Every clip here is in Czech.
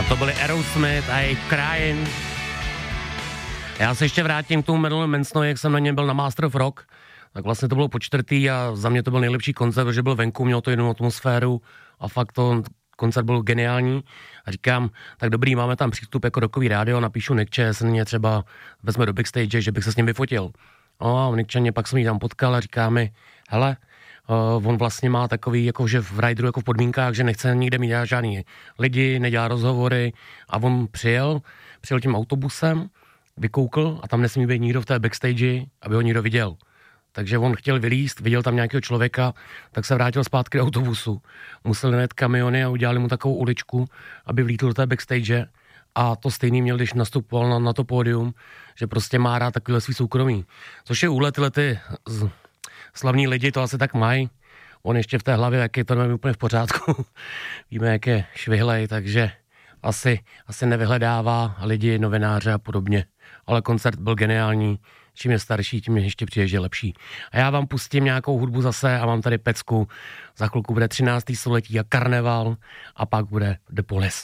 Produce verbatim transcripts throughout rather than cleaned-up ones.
to byli Aerosmith a jejich Crying. Já se ještě vrátím k tomu Marilyn Mansonovi, jak jsem na něm byl na Master of Rock, tak vlastně to bylo po čtvrtý a za mě to byl nejlepší koncert, protože byl venku, měl to jinou atmosféru a fakt to koncert byl geniální. A říkám, tak dobrý, máme tam přístup jako rokový rádio, napíšu Nickče, jestli mě třeba vezme do backstage, že bych se s ním vyfotil. No a Nickče mě pak jsem jí tam potkal a říká mi, hele, Uh, on vlastně má takový, jako že v rideru, jako v podmínkách, že nechce nikde mít žádný lidi, nedělá rozhovory a on přijel, přijel tím autobusem, vykoukl a tam nesmí být nikdo v té backstage, aby ho nikdo viděl. Takže on chtěl vylízt, viděl tam nějakého člověka, tak se vrátil zpátky do autobusu. Musel jet kamiony a udělali mu takovou uličku, aby vlítl do té backstage a to stejný měl, když nastupoval na, na to pódium, že prostě má rád takovýhle svý soukromí. Což je úlet, tyhle ty z, slavní lidi to asi tak mají. On ještě v té hlavě, jak je to nevím úplně v pořádku. Víme, jak je švihlej, takže asi, asi nevyhledává lidi, novináře a podobně. Ale koncert byl geniální. Čím je starší, tím je ještě přijde, že lepší. A já vám pustím nějakou hudbu zase a mám tady pecku. Za chvilku bude třinácté století a karneval a pak bude The Police.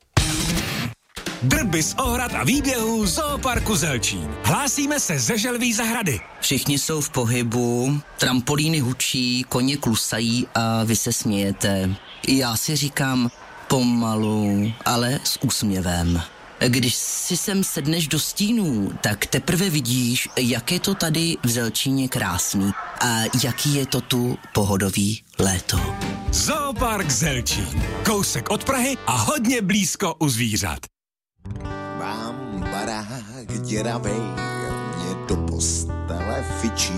Drby z ohrad a výběhů Zooparku Zelčín. Hlásíme se ze Želví zahrady. Všichni jsou v pohybu, trampolíny hučí, koně klusají a vy se smějete. Já si říkám pomalu, ale s úsměvem. Když si sem sedneš do stínů, tak teprve vidíš, jak je to tady v Zelčíně krásný a jaký je to tu pohodový léto. Zoopark Zelčín. Kousek od Prahy a hodně blízko u zvířat. Mám barák děravej, mě do postele fičí.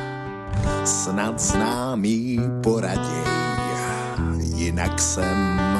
Snad známý poraděj, jinak jsem